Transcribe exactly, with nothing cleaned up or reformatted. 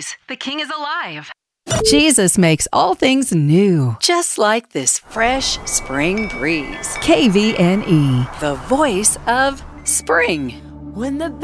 Breeze. The King is alive. Jesus makes all things new, just like this fresh spring breeze. K V N E, the voice of spring. When the